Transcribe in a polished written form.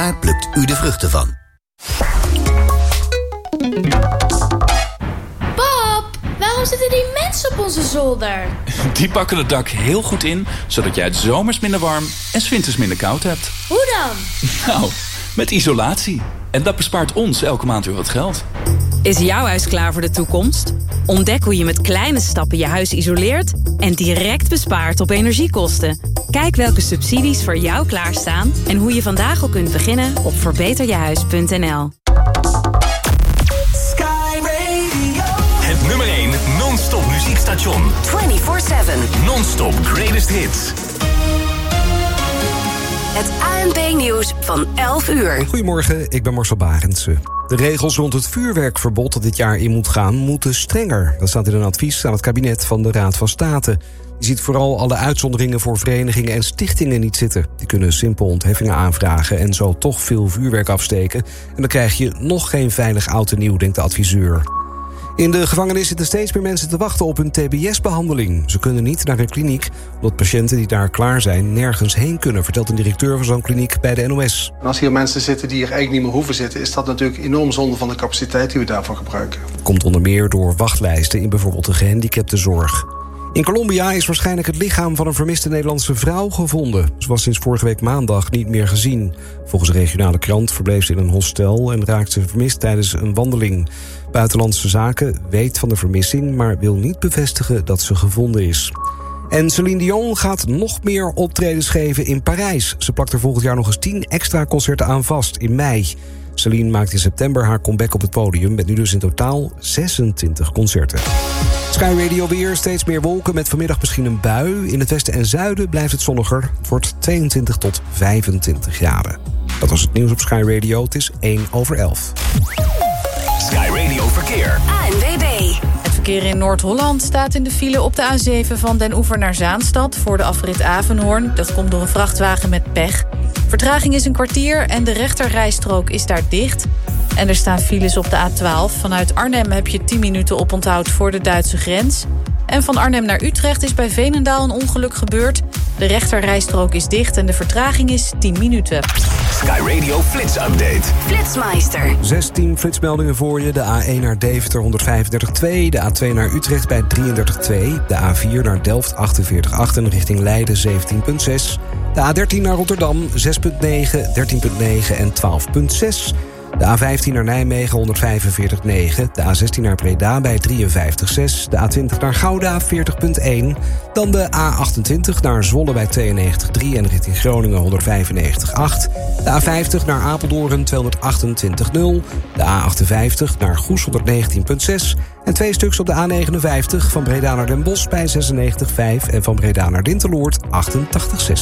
Daar plukt u de vruchten van. Pap, waarom zitten die mensen op onze zolder? Die pakken het dak heel goed in, zodat jij het zomers minder warm en 's winters minder koud hebt. Hoe dan? Nou, met isolatie. En dat bespaart ons elke maand weer wat geld. Is jouw huis klaar voor de toekomst? Ontdek hoe je met kleine stappen je huis isoleert en direct bespaart op energiekosten. Kijk welke subsidies voor jou klaarstaan en hoe je vandaag al kunt beginnen op verbeterjehuis.nl. Sky Radio. Het nummer 1 non-stop muziekstation. 24/7. Non-stop greatest hits. Het ANP-nieuws van 11 uur. Goedemorgen, ik ben Marcel Barendse. De regels rond het vuurwerkverbod dat dit jaar in moet gaan, moeten strenger. Dat staat in een advies aan het kabinet van de Raad van State. Je ziet vooral alle uitzonderingen voor verenigingen en stichtingen niet zitten. Die kunnen simpel ontheffingen aanvragen en zo toch veel vuurwerk afsteken. En dan krijg je nog geen veilig oud en nieuw, denkt de adviseur. In de gevangenis zitten steeds meer mensen te wachten op hun TBS-behandeling. Ze kunnen niet naar een kliniek, omdat patiënten die daar klaar zijn nergens heen kunnen, vertelt een directeur van zo'n kliniek bij de NOS. En als hier mensen zitten die hier eigenlijk niet meer hoeven zitten, is dat natuurlijk enorm zonde van de capaciteit die we daarvoor gebruiken. Komt onder meer door wachtlijsten in bijvoorbeeld de gehandicaptenzorg. In Colombia is waarschijnlijk het lichaam van een vermiste Nederlandse vrouw gevonden. Ze was sinds vorige week maandag niet meer gezien. Volgens een regionale krant verbleef ze in een hostel en raakte ze vermist tijdens een wandeling. Buitenlandse Zaken weet van de vermissing, maar wil niet bevestigen dat ze gevonden is. En Céline Dion gaat nog meer optredens geven in Parijs. Ze plakt er volgend jaar nog eens 10 extra concerten aan vast in mei. Celine maakt in september haar comeback op het podium, met nu dus in totaal 26 concerten. Sky Radio weer, steeds meer wolken met vanmiddag misschien een bui. In het westen en zuiden blijft het zonniger. Het wordt 22 tot 25 graden. Dat was het nieuws op Sky Radio. Het is 11:01. Sky Radio Verkeer. ANWB. Het verkeer in Noord-Holland staat in de file op de A7 van Den Oever naar Zaanstad voor de afrit Avenhoorn. Dat komt door een vrachtwagen met pech. Vertraging is een kwartier en de rechterrijstrook is daar dicht. En er staan files op de A12. Vanuit Arnhem heb je 10 minuten oponthoud voor de Duitse grens. En van Arnhem naar Utrecht is bij Veenendaal een ongeluk gebeurd. De rechterrijstrook is dicht en de vertraging is 10 minuten. Sky Radio Flits Update. Flitsmeister. 16 flitsmeldingen voor je. De A1 naar Deventer 135,2. De A2 naar Utrecht bij 33,2. De A4 naar Delft 48,8 en richting Leiden 17,6. De A13 naar Rotterdam 6,9, 13,9 en 12,6. De A15 naar Nijmegen 145,9. De A16 naar Breda bij 53,6. De A20 naar Gouda 40,1. Dan de A28 naar Zwolle bij 92,3 en richting Groningen 195,8. De A50 naar Apeldoorn 228,0. De A58 naar Goes 119,6. En 2 stuks op de A59 van Breda naar Den Bosch bij 96,5. En van Breda naar Dinteloord 88,6.